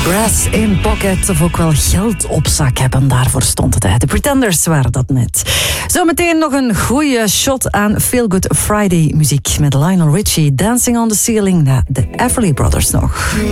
Grass in pocket of ook wel geld op zak hebben. Daarvoor stond het. De Pretenders waren dat net. Zometeen nog een goede shot aan Feel Good Friday muziek met Lionel Richie, Dancing on the Ceiling, na de Everly Brothers nog.